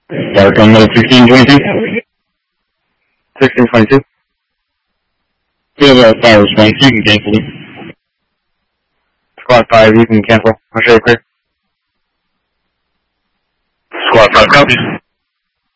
Dark on mode 1622. 1622. Field fire response, you can cancel it. Squad 5, you can cancel. I'll show you clear. Squad 5 copies.